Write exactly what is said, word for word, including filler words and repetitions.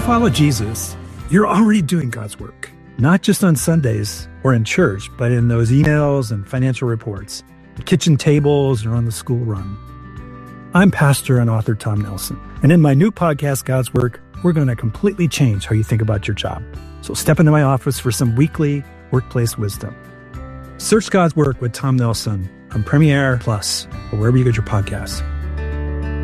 follow Jesus, you're already doing God's work, not just on Sundays or in church, but in those emails and financial reports, the kitchen tables, or on the school run. I'm pastor and author Tom Nelson, and in my new podcast, God's Work, we're going to completely change how you think about your job. So step into my office for some weekly workplace wisdom. Search God's Work with Tom Nelson on Premiere Plus or wherever you get your podcasts.